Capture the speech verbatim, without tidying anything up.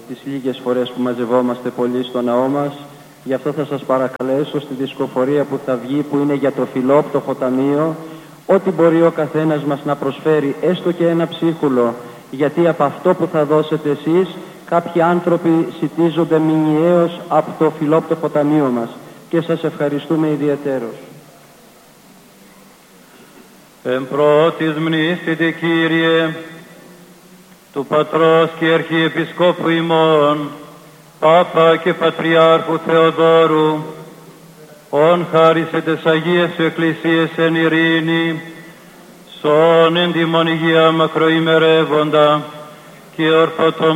από τις λίγες φορές που μαζευόμαστε πολύ στο ναό μας. Γι' αυτό θα σας παρακαλέσω στη δισκοφορία που θα βγει, που είναι για το Φιλόπτωχο Ταμείο, ό,τι μπορεί ο καθένας μας να προσφέρει, έστω και ένα ψίχουλο, γιατί από αυτό που θα δώσετε εσείς, κάποιοι άνθρωποι σιτίζονται μηνιαίως από το Φιλόπτωχο Ταμείο μας. Και σας ευχαριστούμε ιδιαιτέρως. Εν πρώτης μνήστητε, Κύριε, του Πατρός και Αρχιεπισκόπου ημών, Πάπα και Πατριάρχου Θεοδόρου, ον χάρισε τες Αγίες σου Εκκλησίες εν ειρήνη, σών εν τιμών υγεία μακροημερεύοντα και ορθωτών